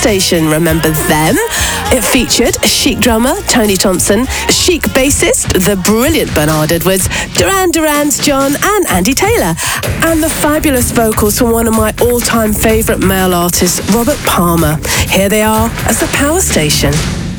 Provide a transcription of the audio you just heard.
Station. Remember them? It featured Chic drummer Tony Thompson, Chic bassist the brilliant Bernard Edwards, Duran Duran's John and Andy Taylor, and the fabulous vocals from one of my all-time favourite male artists, Robert Palmer. Here they are as the Power Station.